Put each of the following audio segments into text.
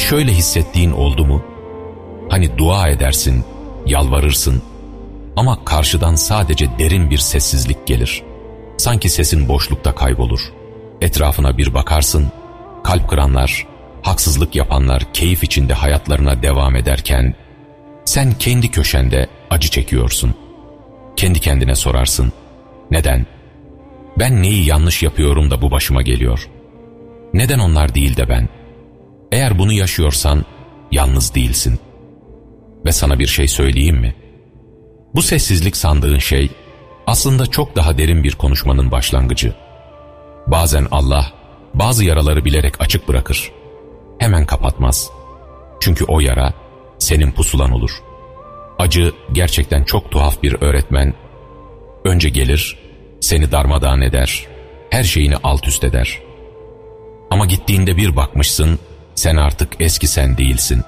şöyle hissettiğin oldu mu? Hani dua edersin, yalvarırsın ama karşıdan sadece derin bir sessizlik gelir. Sanki sesin boşlukta kaybolur. Etrafına bir bakarsın, kalp kıranlar, haksızlık yapanlar keyif içinde hayatlarına devam ederken sen kendi köşende acı çekiyorsun. Kendi kendine sorarsın. Neden? Ben neyi yanlış yapıyorum da bu başıma geliyor? Neden onlar değil de ben? Eğer bunu yaşıyorsan yalnız değilsin. Ve sana bir şey söyleyeyim mi? Bu sessizlik sandığın şey aslında çok daha derin bir konuşmanın başlangıcı. Bazen Allah bazı yaraları bilerek açık bırakır. Hemen kapatmaz. Çünkü o yara senin pusulan olur. Acı gerçekten çok tuhaf bir öğretmen. Önce gelir, seni darmadağın eder, her şeyini alt üst eder. Ama gittiğinde bir bakmışsın, sen artık eski sen değilsin.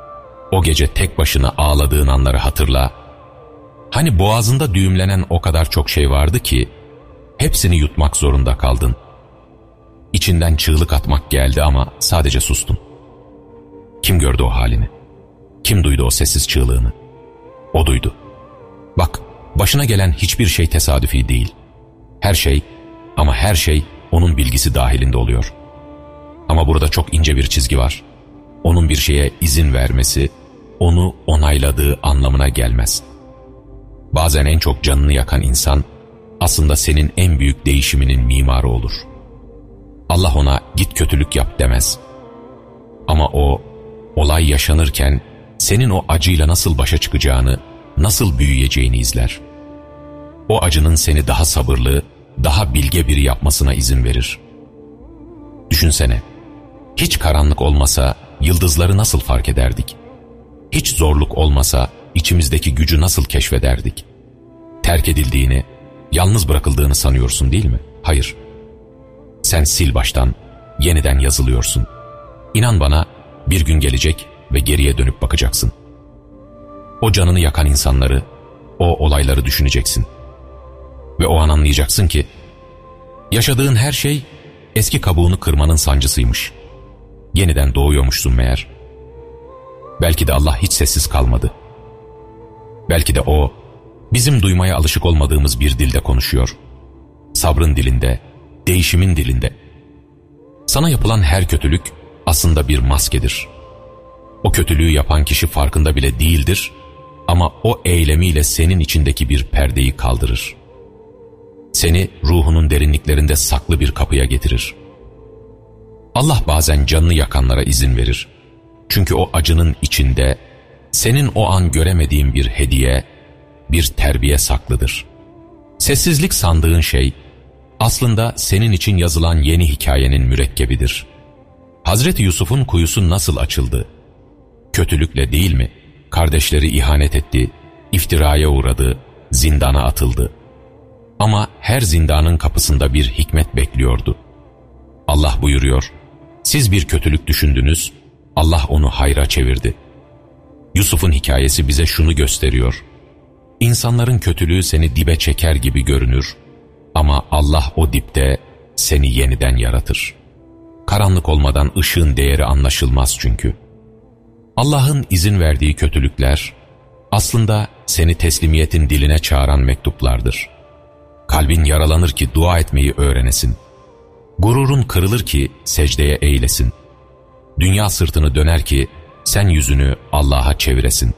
O gece tek başına ağladığın anları hatırla. Hani boğazında düğümlenen o kadar çok şey vardı ki, hepsini yutmak zorunda kaldın. İçinden çığlık atmak geldi ama sadece sustun. Kim gördü o halini? Kim duydu o sessiz çığlığını? O duydu. Bak, başına gelen hiçbir şey tesadüfi değil. Her şey, ama her şey onun bilgisi dahilinde oluyor. Ama burada çok ince bir çizgi var. Onun bir şeye izin vermesi, onu onayladığı anlamına gelmez. Bazen en çok canını yakan insan, aslında senin en büyük değişiminin mimarı olur. Allah ona git kötülük yap demez. Ama o, olay yaşanırken senin o acıyla nasıl başa çıkacağını, nasıl büyüyeceğini izler. O acının seni daha sabırlı, daha bilge biri yapmasına izin verir. Düşünsene, hiç karanlık olmasa yıldızları nasıl fark ederdik? Hiç zorluk olmasa içimizdeki gücü nasıl keşfederdik? Terk edildiğini, yalnız bırakıldığını sanıyorsun değil mi? Hayır. Sen sil baştan, yeniden yazılıyorsun. İnan bana, bir gün gelecek ve geriye dönüp bakacaksın. O canını yakan insanları, o olayları düşüneceksin. Ve o an anlayacaksın ki, yaşadığın her şey eski kabuğunu kırmanın sancısıymış. Yeniden doğuyormuşsun meğer. Belki de Allah hiç sessiz kalmadı. Belki de o, bizim duymaya alışık olmadığımız bir dilde konuşuyor. Sabrın dilinde, değişimin dilinde. Sana yapılan her kötülük aslında bir maskedir. O kötülüğü yapan kişi farkında bile değildir ama o eylemiyle senin içindeki bir perdeyi kaldırır. Seni ruhunun derinliklerinde saklı bir kapıya getirir. Allah bazen canını yakanlara izin verir. Çünkü o acının içinde senin o an göremediğin bir hediye, bir terbiye saklıdır. Sessizlik sandığın şey aslında senin için yazılan yeni hikayenin mürekkebidir. Hazreti Yusuf'un kuyusu nasıl açıldı? Kötülükle değil mi? Kardeşleri ihanet etti, iftiraya uğradı, zindana atıldı. Ama her zindanın kapısında bir hikmet bekliyordu. Allah buyuruyor, siz bir kötülük düşündünüz, Allah onu hayra çevirdi. Yusuf'un hikayesi bize şunu gösteriyor. İnsanların kötülüğü seni dibe çeker gibi görünür ama Allah o dipte seni yeniden yaratır. Karanlık olmadan ışığın değeri anlaşılmaz çünkü. Allah'ın izin verdiği kötülükler aslında seni teslimiyetin diline çağıran mektuplardır. Kalbin yaralanır ki dua etmeyi öğrenesin. Gururun kırılır ki secdeye eğlesin. Dünya sırtını döner ki sen yüzünü Allah'a çeviresin.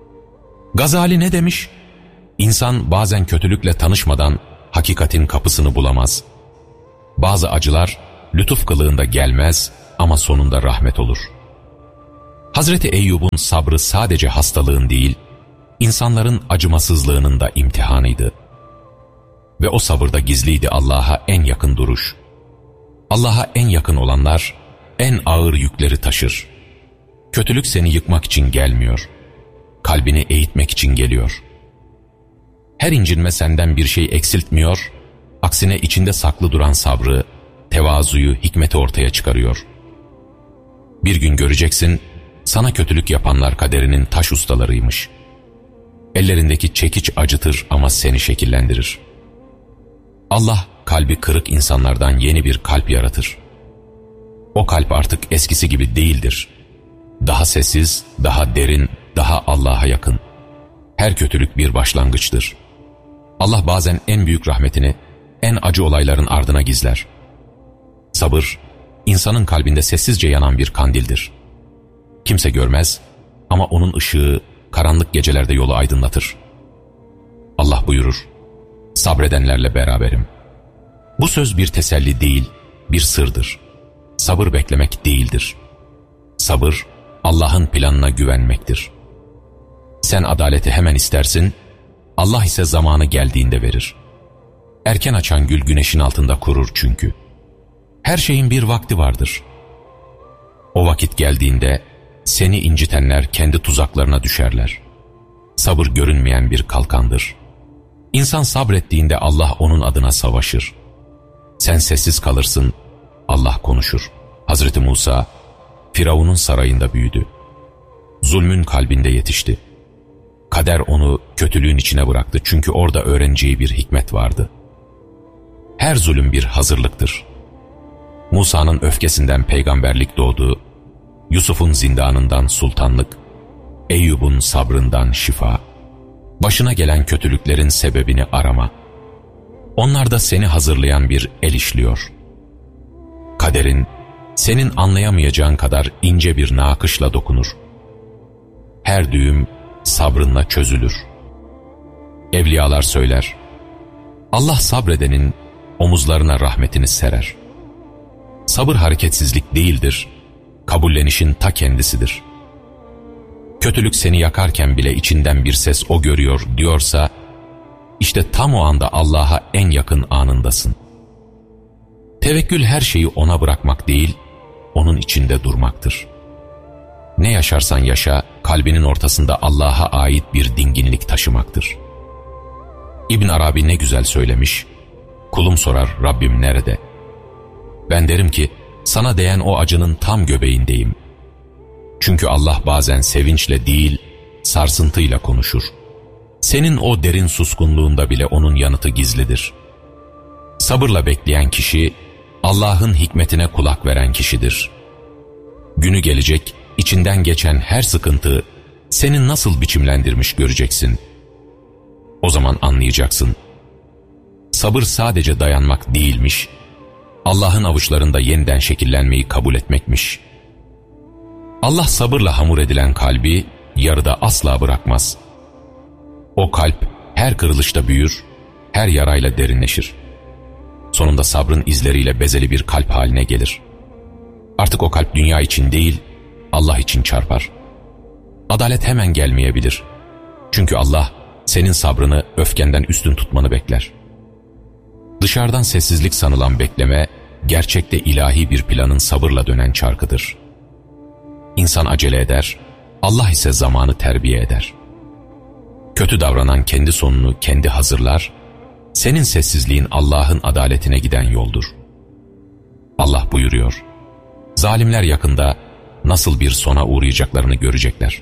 Gazali ne demiş? İnsan bazen kötülükle tanışmadan hakikatin kapısını bulamaz. Bazı acılar lütuf kılığında gelmez ama sonunda rahmet olur. Hazreti Eyyub'un sabrı sadece hastalığın değil, insanların acımasızlığının da imtihanıydı. Ve o sabırda gizliydi Allah'a en yakın duruş. Allah'a en yakın olanlar en ağır yükleri taşır. Kötülük seni yıkmak için gelmiyor. Kalbini eğitmek için geliyor. Her incinme senden bir şey eksiltmiyor, aksine içinde saklı duran sabrı, tevazuyu, hikmeti ortaya çıkarıyor. Bir gün göreceksin, sana kötülük yapanlar kaderinin taş ustalarıymış. Ellerindeki çekiç acıtır ama seni şekillendirir. Allah kalbi kırık insanlardan yeni bir kalp yaratır. O kalp artık eskisi gibi değildir. daha sessiz, daha derin, daha Allah'a yakın. Her kötülük bir başlangıçtır. Allah bazen en büyük rahmetini en acı olayların ardına gizler. Sabır, insanın kalbinde sessizce yanan bir kandildir. Kimse görmez ama onun ışığı karanlık gecelerde yolu aydınlatır. Allah buyurur, sabredenlerle beraberim. Bu söz bir teselli değil, bir sırdır. Sabır beklemek değildir. Sabır, Allah'ın planına güvenmektir. Sen adaleti hemen istersin, Allah ise zamanı geldiğinde verir. Erken açan gül güneşin altında kurur çünkü. Her şeyin bir vakti vardır. O vakit geldiğinde seni incitenler kendi tuzaklarına düşerler. Sabır görünmeyen bir kalkandır. İnsan sabrettiğinde Allah onun adına savaşır. Sen sessiz kalırsın, Allah konuşur. Hazreti Musa, Firavun'un sarayında büyüdü. Zulmün kalbinde yetişti. Kader onu kötülüğün içine bıraktı çünkü orada öğreneceği bir hikmet vardı. Her zulüm bir hazırlıktır. Musa'nın öfkesinden peygamberlik doğdu, Yusuf'un zindanından sultanlık, Eyyub'un sabrından şifa. Başına gelen kötülüklerin sebebini arama. Onlarda seni hazırlayan bir el işliyor. Kaderin, senin anlayamayacağın kadar ince bir nakışla dokunur. Her düğüm sabrınla çözülür. Evliyalar söyler, Allah sabredenin omuzlarına rahmetini serer. Sabır hareketsizlik değildir, kabullenişin ta kendisidir. Kötülük seni yakarken bile içinden bir ses o görüyor diyorsa, işte tam o anda Allah'a en yakın anındasın. Tevekkül her şeyi ona bırakmak değil, onun içinde durmaktır. Ne yaşarsan yaşa, kalbinin ortasında Allah'a ait bir dinginlik taşımaktır. İbn Arabi ne güzel söylemiş, kulum sorar Rabbim nerede? Ben derim ki, sana değen o acının tam göbeğindeyim. Çünkü Allah bazen sevinçle değil, sarsıntıyla konuşur. Senin o derin suskunluğunda bile onun yanıtı gizlidir. Sabırla bekleyen kişi, Allah'ın hikmetine kulak veren kişidir. Günü gelecek, içinden geçen her sıkıntı, seni nasıl biçimlendirmiş göreceksin. O zaman anlayacaksın. Sabır sadece dayanmak değilmiş, Allah'ın avuçlarında yeniden şekillenmeyi kabul etmekmiş. Allah sabırla hamur edilen kalbi yarıda asla bırakmaz. O kalp her kırılışta büyür, her yarayla derinleşir. Sonunda sabrın izleriyle bezeli bir kalp haline gelir. Artık o kalp dünya için değil, Allah için çarpar. Adalet hemen gelmeyebilir. Çünkü Allah senin sabrını öfkenden üstün tutmanı bekler. Dışarıdan sessizlik sanılan bekleme, gerçekte ilahi bir planın sabırla dönen çarkıdır. İnsan acele eder, Allah ise zamanı terbiye eder. Kötü davranan kendi sonunu kendi hazırlar, senin sessizliğin Allah'ın adaletine giden yoldur. Allah buyuruyor, zalimler yakında nasıl bir sona uğrayacaklarını görecekler.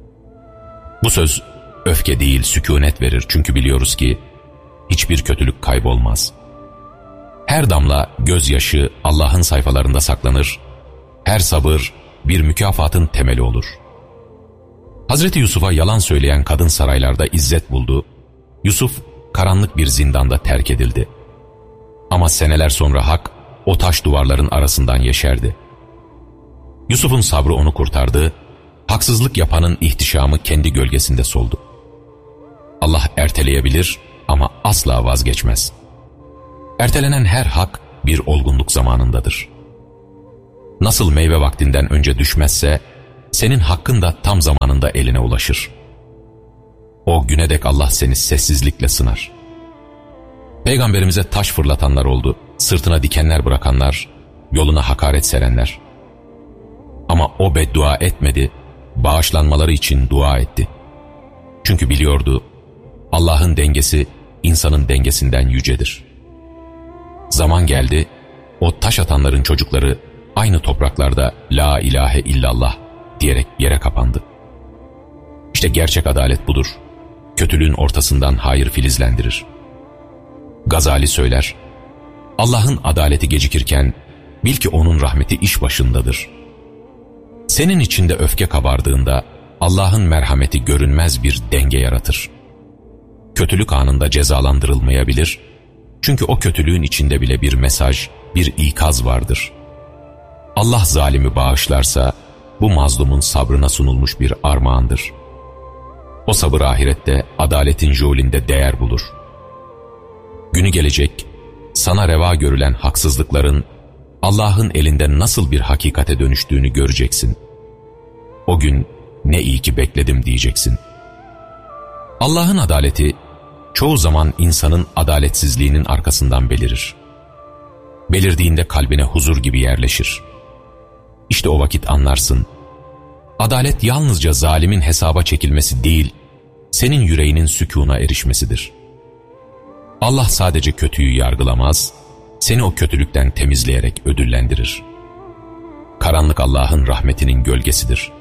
Bu söz öfke değil sükûnet verir çünkü biliyoruz ki hiçbir kötülük kaybolmaz. Her damla gözyaşı Allah'ın sayfalarında saklanır, her sabır bir mükafatın temeli olur. Hazreti Yusuf'a yalan söyleyen kadın saraylarda izzet buldu, Yusuf karanlık bir zindanda terk edildi. Ama seneler sonra hak o taş duvarların arasından yeşerdi. Yusuf'un sabrı onu kurtardı, haksızlık yapanın ihtişamı kendi gölgesinde soldu. Allah erteleyebilir ama asla vazgeçmez. Ertelenen her hak bir olgunluk zamanındadır. Nasıl meyve vaktinden önce düşmezse, senin hakkın da tam zamanında eline ulaşır. O güne dek Allah seni sessizlikle sınar. Peygamberimize taş fırlatanlar oldu, sırtına dikenler bırakanlar, yoluna hakaret serenler. Ama o beddua etmedi, bağışlanmaları için dua etti. Çünkü biliyordu, Allah'ın dengesi insanın dengesinden yücedir. Zaman geldi, o taş atanların çocukları aynı topraklarda La ilahe illallah diyerek yere kapandı. İşte gerçek adalet budur. Kötülüğün ortasından hayır filizlendirir. Gazali söyler, Allah'ın adaleti gecikirken bil ki onun rahmeti iş başındadır. Senin içinde öfke kabardığında Allah'ın merhameti görünmez bir denge yaratır. Kötülük anında cezalandırılmayabilir. Çünkü o kötülüğün içinde bile bir mesaj, bir ikaz vardır. Allah zalimi bağışlarsa bu mazlumun sabrına sunulmuş bir armağandır. O sabır ahirette adaletin jolinde değer bulur. Günü gelecek, sana reva görülen haksızlıkların Allah'ın elinde nasıl bir hakikate dönüştüğünü göreceksin. O gün ne iyi ki bekledim diyeceksin. Allah'ın adaleti çoğu zaman insanın adaletsizliğinin arkasından belirir. Belirdiğinde kalbine huzur gibi yerleşir. İşte o vakit anlarsın. Adalet yalnızca zalimin hesaba çekilmesi değil, senin yüreğinin sükûna erişmesidir. Allah sadece kötüyü yargılamaz, seni o kötülükten temizleyerek ödüllendirir. Karanlık Allah'ın rahmetinin gölgesidir.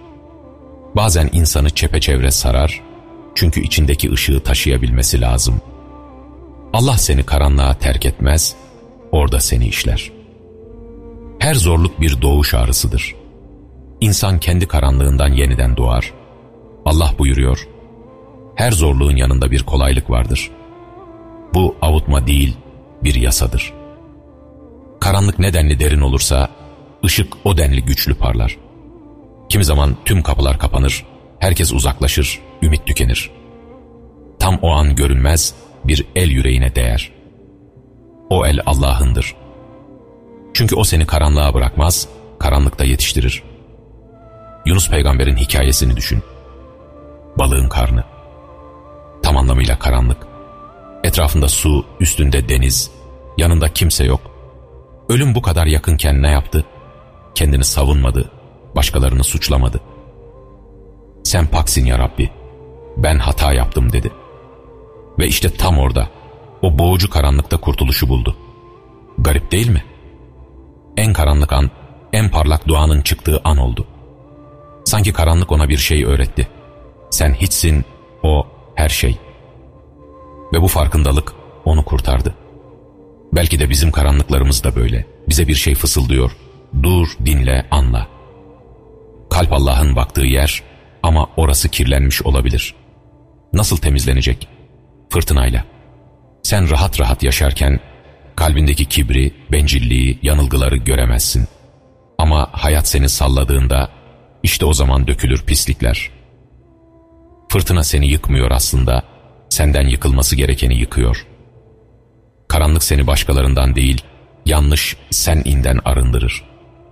Bazen insanı çepeçevre sarar, çünkü içindeki ışığı taşıyabilmesi lazım. Allah seni karanlığa terk etmez, orada seni işler. Her zorluk bir doğuş ağrısıdır. İnsan kendi karanlığından yeniden doğar. Allah buyuruyor, her zorluğun yanında bir kolaylık vardır. Bu avutma değil, bir yasadır. Karanlık ne denli derin olursa, ışık o denli güçlü parlar. Kimi zaman tüm kapılar kapanır, herkes uzaklaşır, ümit tükenir. Tam o an görünmez bir el yüreğine değer. O el Allah'ındır. Çünkü o seni karanlığa bırakmaz, karanlıkta yetiştirir. Yunus peygamberin hikayesini düşün. Balığın karnı. Tam anlamıyla karanlık. Etrafında su, üstünde deniz, yanında kimse yok. Ölüm bu kadar yakınken ne yaptı? Kendini savunmadı, başkalarını suçlamadı. Sen paksin ya Rabbi, ben hata yaptım dedi. Ve işte tam orada, o boğucu karanlıkta kurtuluşu buldu. Garip değil mi? En karanlık an, en parlak duanın çıktığı an oldu. Sanki karanlık ona bir şey öğretti. Sen hiçsin, o her şey. Ve bu farkındalık onu kurtardı. Belki de bizim karanlıklarımız da böyle. Bize bir şey fısıldıyor. Dur, dinle, anla. Kalp Allah'ın baktığı yer ama orası kirlenmiş olabilir. Nasıl temizlenecek? Fırtınayla. Sen rahat rahat yaşarken kalbindeki kibri, bencilliği, yanılgıları göremezsin. Ama hayat seni salladığında işte o zaman dökülür pislikler. Fırtına seni yıkmıyor aslında, senden yıkılması gerekeni yıkıyor. Karanlık seni başkalarından değil, yanlış seninden arındırır.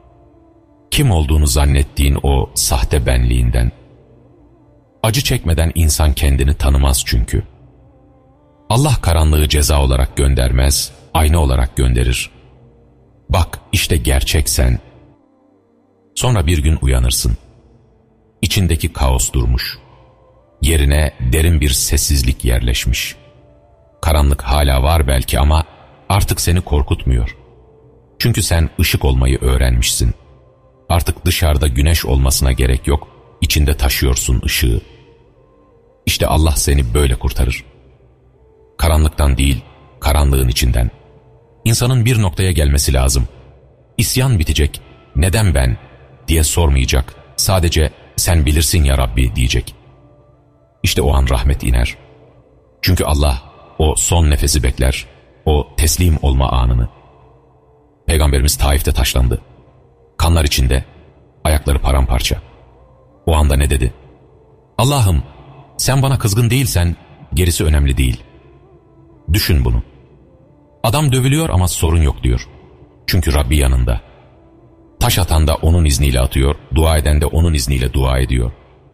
Kim olduğunu zannettiğin o sahte benliğinden. Acı çekmeden insan kendini tanımaz çünkü. Allah karanlığı ceza olarak göndermez, ayna olarak gönderir. Bak işte gerçek sen. Sonra bir gün uyanırsın. İçindeki kaos durmuş. Yerine derin bir sessizlik yerleşmiş. Karanlık hala var belki ama artık seni korkutmuyor. Çünkü sen ışık olmayı öğrenmişsin. Artık dışarıda güneş olmasına gerek yok, içinde taşıyorsun ışığı. İşte Allah seni böyle kurtarır. Karanlıktan değil, karanlığın içinden. İnsanın bir noktaya gelmesi lazım. İsyan bitecek, neden ben diye sormayacak, sadece sen bilirsin ya Rabbi diyecek. İşte o an rahmet iner. Çünkü Allah o son nefesi bekler, o teslim olma anını. Peygamberimiz Taif'te taşlandı. Kanlar içinde, ayakları paramparça. O anda ne dedi? Allah'ım, sen bana kızgın değilsen gerisi önemli değil. Düşün bunu. Adam dövülüyor ama sorun yok diyor. Çünkü Rabbi yanında. Taş atan da onun izniyle atıyor, dua eden de onun izniyle dua ediyor.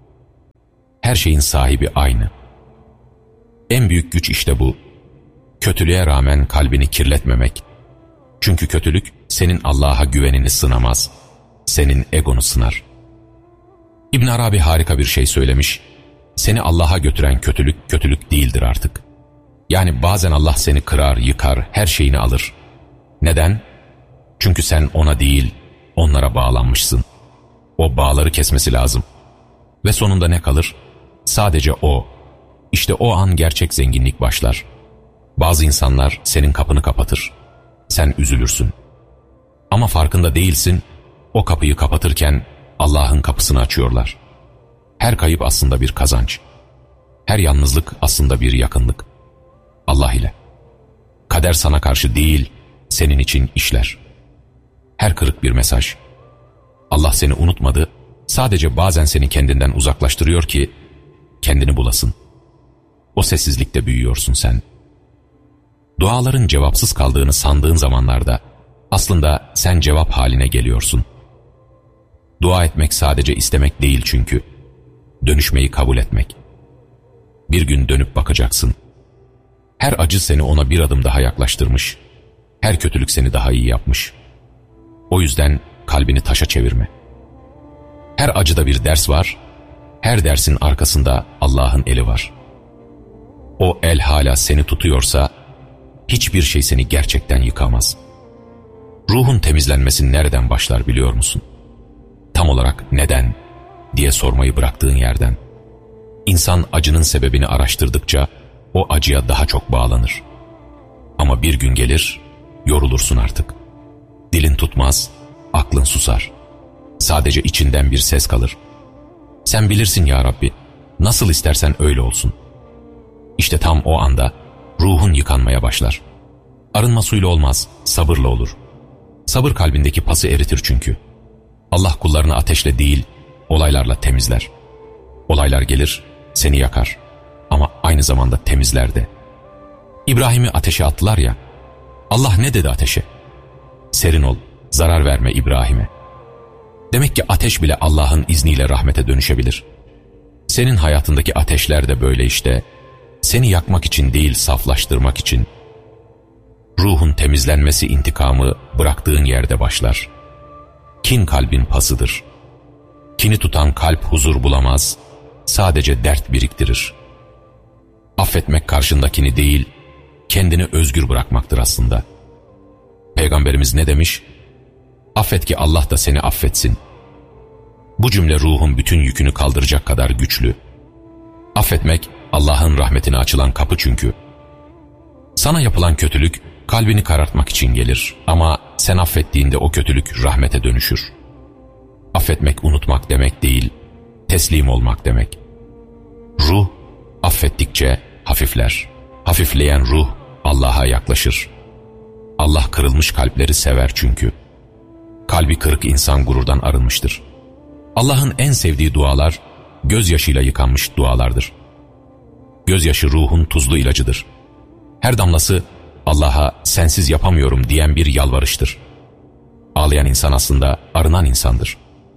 Her şeyin sahibi aynı. En büyük güç işte bu. Kötülüğe rağmen kalbini kirletmemek. Çünkü kötülük senin Allah'a güvenini sınamaz. Senin egonu sınar. İbn Arabi harika bir şey söylemiş. Seni Allah'a götüren kötülük, kötülük değildir artık. Yani bazen Allah seni kırar, yıkar, her şeyini alır. Neden? Çünkü sen ona değil, onlara bağlanmışsın. O bağları kesmesi lazım. Ve sonunda ne kalır? Sadece o. İşte o an gerçek zenginlik başlar. Bazı insanlar senin kapını kapatır. Sen üzülürsün. Ama farkında değilsin, o kapıyı kapatırken Allah'ın kapısını açıyorlar. Her kayıp aslında bir kazanç. Her yalnızlık aslında bir yakınlık. Allah ile. Kader sana karşı değil, senin için işler. Her kırık bir mesaj. Allah seni unutmadı, sadece bazen seni kendinden uzaklaştırıyor ki kendini bulasın. O sessizlikte büyüyorsun sen. Duaların cevapsız kaldığını sandığın zamanlarda aslında sen cevap haline geliyorsun. Dua etmek sadece istemek değil çünkü. Dönüşmeyi kabul etmek. Bir gün dönüp bakacaksın. Her acı seni ona bir adım daha yaklaştırmış. Her kötülük seni daha iyi yapmış. O yüzden kalbini taşa çevirme. Her acıda bir ders var. Her dersin arkasında Allah'ın eli var. O el hala seni tutuyorsa hiçbir şey seni gerçekten yıkamaz. Ruhun temizlenmesi nereden başlar biliyor musun? Tam olarak neden diye sormayı bıraktığın yerden. İnsan acının sebebini araştırdıkça o acıya daha çok bağlanır. Ama bir gün gelir, yorulursun artık. Dilin tutmaz, aklın susar. Sadece içinden bir ses kalır. Sen bilirsin ya Rabbi, nasıl istersen öyle olsun. İşte tam o anda ruhun yıkanmaya başlar. Arınma suyla olmaz, sabırla olur. Sabır kalbindeki pası eritir çünkü. Allah kullarını ateşle değil, olaylarla temizler. Olaylar gelir, seni yakar. Ama aynı zamanda temizler de. İbrahim'i ateşe attılar ya, Allah ne dedi ateşe? Serin ol, zarar verme İbrahim'e. Demek ki ateş bile Allah'ın izniyle rahmete dönüşebilir. Senin hayatındaki ateşler de böyle işte. Seni yakmak için değil, saflaştırmak için. Ruhun temizlenmesi intikamı bıraktığın yerde başlar. Kin kalbin pasıdır. Kini tutan kalp huzur bulamaz, sadece dert biriktirir. Affetmek karşındakini değil, kendini özgür bırakmaktır aslında. Peygamberimiz ne demiş? Affet ki Allah da seni affetsin. Bu cümle ruhun bütün yükünü kaldıracak kadar güçlü. Affetmek Allah'ın rahmetine açılan kapı çünkü. Sana yapılan kötülük kalbini karartmak için gelir ama sen affettiğinde o kötülük rahmete dönüşür. Affetmek unutmak demek değil, teslim olmak demek. Ruh affettikçe hafifler. Hafifleyen ruh Allah'a yaklaşır. Allah kırılmış kalpleri sever çünkü. Kalbi kırık insan gururdan arınmıştır. Allah'ın en sevdiği dualar gözyaşıyla yıkanmış dualardır. Gözyaşı ruhun tuzlu ilacıdır. Her damlası Allah'a sensiz yapamıyorum diyen bir yalvarıştır. Ağlayan insan aslında arınan insandır.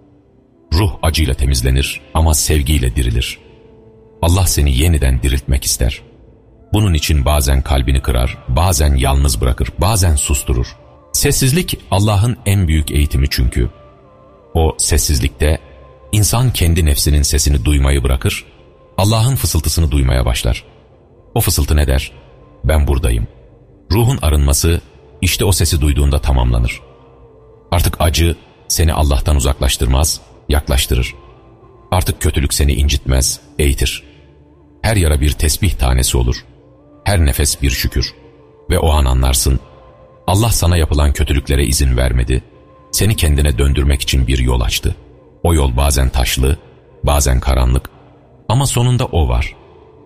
Ruh acıyla temizlenir ama sevgiyle dirilir. Allah seni yeniden diriltmek ister. Bunun için bazen kalbini kırar, bazen yalnız bırakır, bazen susturur. Sessizlik Allah'ın en büyük eğitimi çünkü. O sessizlikte insan kendi nefsinin sesini duymayı bırakır, Allah'ın fısıltısını duymaya başlar. O fısıltı ne der? Ben buradayım. Ruhun arınması işte o sesi duyduğunda tamamlanır. Artık acı seni Allah'tan uzaklaştırmaz, yaklaştırır. Artık kötülük seni incitmez, eğitir. Her yara bir tesbih tanesi olur. Her nefes bir şükür. Ve o an anlarsın, Allah sana yapılan kötülüklere izin vermedi, seni kendine döndürmek için bir yol açtı. O yol bazen taşlı, bazen karanlık ama sonunda o var.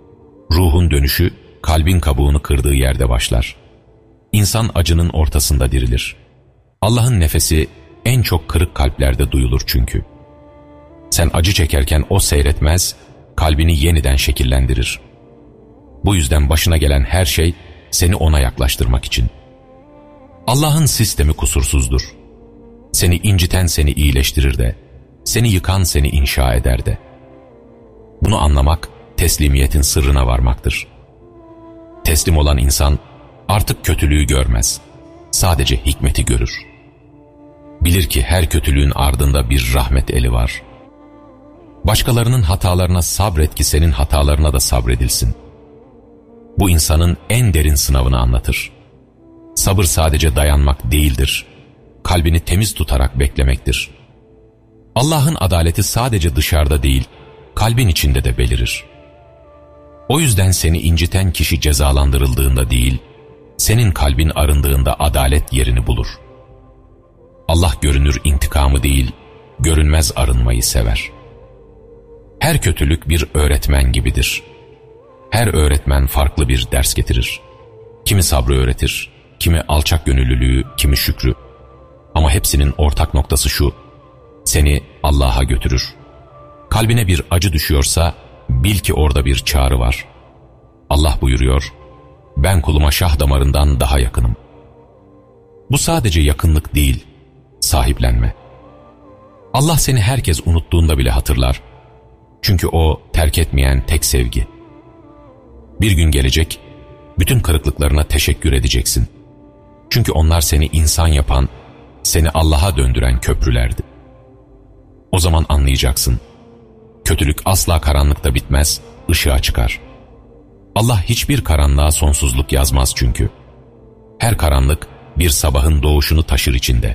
Ruhun dönüşü kalbin kabuğunu kırdığı yerde başlar. İnsan acının ortasında dirilir. Allah'ın nefesi en çok kırık kalplerde duyulur çünkü. Sen acı çekerken o seyretmez, kalbini yeniden şekillendirir. Bu yüzden başına gelen her şey seni ona yaklaştırmak için. Allah'ın sistemi kusursuzdur. Seni inciten seni iyileştirir de, seni yıkan seni inşa eder de. Bunu anlamak teslimiyetin sırrına varmaktır. Teslim olan insan artık kötülüğü görmez, sadece hikmeti görür. Bilir ki her kötülüğün ardında bir rahmet eli var. Başkalarının hatalarına sabret ki senin hatalarına da sabredilsin. Bu insanın en derin sınavını anlatır. Sabır sadece dayanmak değildir, kalbini temiz tutarak beklemektir. Allah'ın adaleti sadece dışarıda değil, kalbin içinde de belirir. O yüzden seni inciten kişi cezalandırıldığında değil, senin kalbin arındığında adalet yerini bulur. Allah görünür intikamı değil, görünmez arınmayı sever. Her kötülük bir öğretmen gibidir. Her öğretmen farklı bir ders getirir. Kimi sabrı öğretir, kimi alçak gönüllülüğü, kimi şükrü. Ama hepsinin ortak noktası şu: seni Allah'a götürür. Kalbine bir acı düşüyorsa bil ki orada bir çağrı var. Allah buyuruyor, ben kuluma şah damarından daha yakınım. Bu sadece yakınlık değil, sahiplenme. Allah seni herkes unuttuğunda bile hatırlar. Çünkü o terk etmeyen tek sevgi. Bir gün gelecek, bütün kırıklıklarına teşekkür edeceksin. Çünkü onlar seni insan yapan, seni Allah'a döndüren köprülerdi. O zaman anlayacaksın, kötülük asla karanlıkta bitmez, ışığa çıkar. Allah hiçbir karanlığa sonsuzluk yazmaz çünkü. Her karanlık bir sabahın doğuşunu taşır içinde.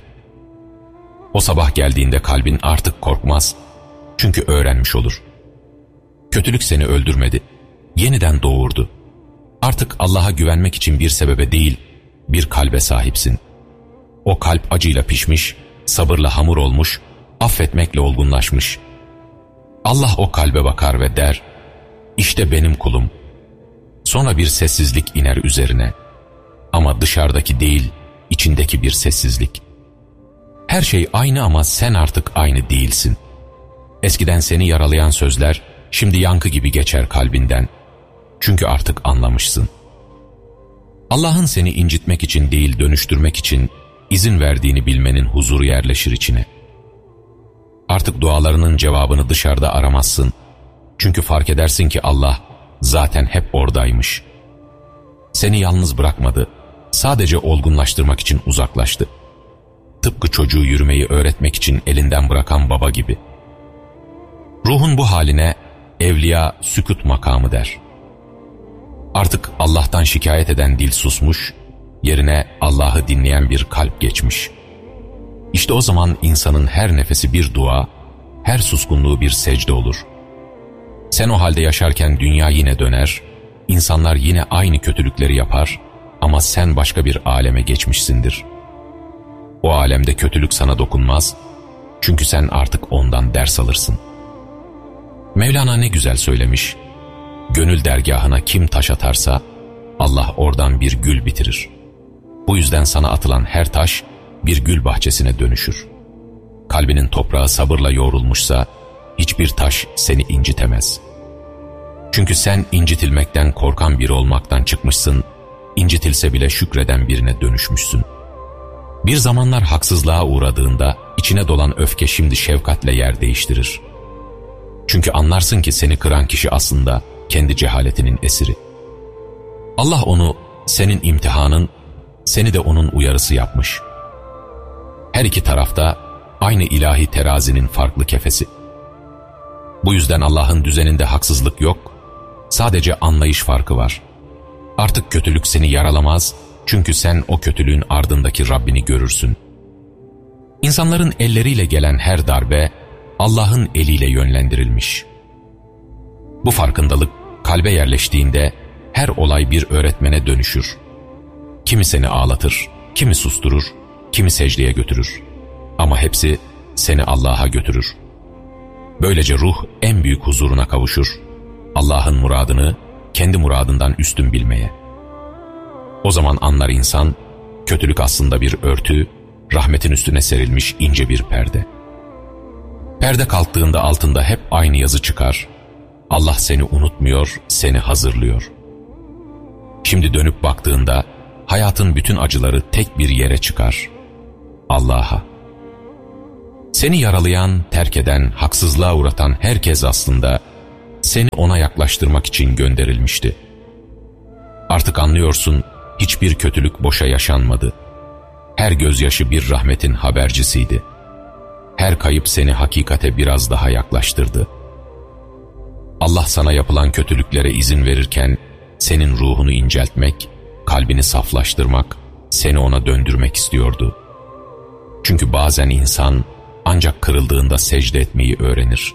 O sabah geldiğinde kalbin artık korkmaz, çünkü öğrenmiş olur. Kötülük seni öldürmedi, yeniden doğurdu. Artık Allah'a güvenmek için bir sebebe değil, bir kalbe sahipsin. O kalp acıyla pişmiş, sabırla hamur olmuş, affetmekle olgunlaşmış. Allah o kalbe bakar ve der, işte benim kulum. Sonra bir sessizlik iner üzerine. Ama dışarıdaki değil, içindeki bir sessizlik. Her şey aynı ama sen artık aynı değilsin. Eskiden seni yaralayan sözler, şimdi yankı gibi geçer kalbinden. Çünkü artık anlamışsın. Allah'ın seni incitmek için değil, dönüştürmek için izin verdiğini bilmenin huzuru yerleşir içine. Artık dualarının cevabını dışarıda aramazsın. Çünkü fark edersin ki Allah zaten hep oradaymış. Seni yalnız bırakmadı, sadece olgunlaştırmak için uzaklaştı. Tıpkı çocuğu yürümeyi öğretmek için elinden bırakan baba gibi. Ruhun bu haline evliya sükut makamı der. Artık Allah'tan şikayet eden dil susmuş, yerine Allah'ı dinleyen bir kalp geçmiş. İşte o zaman insanın her nefesi bir dua, her suskunluğu bir secde olur. Sen o halde yaşarken dünya yine döner, insanlar yine aynı kötülükleri yapar ama sen başka bir aleme geçmişsindir. O alemde kötülük sana dokunmaz, çünkü sen artık ondan ders alırsın. Mevlana ne güzel söylemiş, gönül dergahına kim taş atarsa Allah oradan bir gül bitirir. Bu yüzden sana atılan her taş bir gül bahçesine dönüşür. Kalbinin toprağı sabırla yoğrulmuşsa hiçbir taş seni incitemez. Çünkü sen incitilmekten korkan biri olmaktan çıkmışsın, incitilse bile şükreden birine dönüşmüşsün. Bir zamanlar haksızlığa uğradığında içine dolan öfke şimdi şefkatle yer değiştirir. Çünkü anlarsın ki seni kıran kişi aslında kendi cehaletinin esiri. Allah onu senin imtihanın, seni de onun uyarısı yapmış. Her iki tarafta aynı ilahi terazinin farklı kefesi. Bu yüzden Allah'ın düzeninde haksızlık yok, sadece anlayış farkı var. Artık kötülük seni yaralamaz, çünkü sen o kötülüğün ardındaki Rabbini görürsün. İnsanların elleriyle gelen her darbe, Allah'ın eliyle yönlendirilmiş. Bu farkındalık kalbe yerleştiğinde her olay bir öğretmene dönüşür. Kimi seni ağlatır, kimi susturur, kimi secdeye götürür. Ama hepsi seni Allah'a götürür. Böylece ruh en büyük huzuruna kavuşur, Allah'ın muradını kendi muradından üstün bilmeye. O zaman anlar insan, kötülük aslında bir örtü, rahmetin üstüne serilmiş ince bir perde. Perde kalktığında altında hep aynı yazı çıkar. Allah seni unutmuyor, seni hazırlıyor. Şimdi dönüp baktığında hayatın bütün acıları tek bir yere çıkar. Allah'a. Seni yaralayan, terk eden, haksızlığa uğratan herkes aslında seni ona yaklaştırmak için gönderilmişti. Artık anlıyorsun, hiçbir kötülük boşa yaşanmadı. Her gözyaşı bir rahmetin habercisiydi. Her kayıp seni hakikate biraz daha yaklaştırdı. Allah sana yapılan kötülüklere izin verirken senin ruhunu inceltmek, kalbini saflaştırmak, seni ona döndürmek istiyordu. Çünkü bazen insan ancak kırıldığında secde etmeyi öğrenir.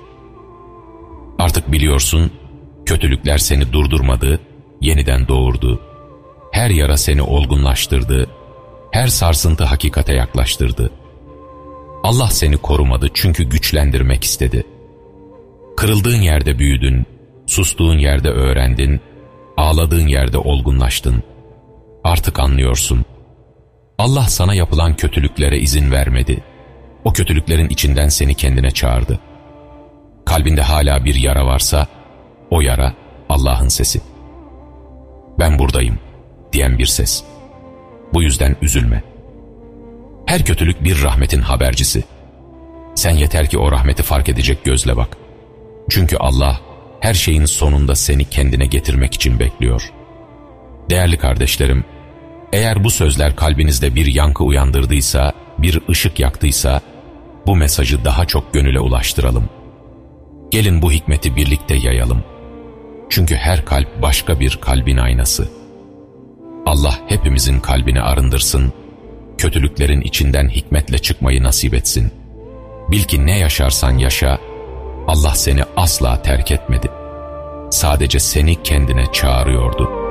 Artık biliyorsun, kötülükler seni durdurmadı, yeniden doğurdu. Her yara seni olgunlaştırdı, her sarsıntı hakikate yaklaştırdı. Allah seni korumadı çünkü güçlendirmek istedi. Kırıldığın yerde büyüdün, sustuğun yerde öğrendin, ağladığın yerde olgunlaştın. Artık anlıyorsun. Allah sana yapılan kötülüklere izin vermedi. O kötülüklerin içinden seni kendine çağırdı. Kalbinde hala bir yara varsa, o yara Allah'ın sesi. Ben buradayım diyen bir ses. Bu yüzden üzülme. Her kötülük bir rahmetin habercisi. Sen yeter ki o rahmeti fark edecek gözle bak. Çünkü Allah her şeyin sonunda seni kendine getirmek için bekliyor. Değerli kardeşlerim, eğer bu sözler kalbinizde bir yankı uyandırdıysa, bir ışık yaktıysa, bu mesajı daha çok gönüle ulaştıralım. Gelin bu hikmeti birlikte yayalım. Çünkü her kalp başka bir kalbin aynası. Allah hepimizin kalbini arındırsın, kötülüklerin içinden hikmetle çıkmayı nasip etsin. Bil ki ne yaşarsan yaşa, Allah seni asla terk etmedi. Sadece seni kendine çağırıyordu.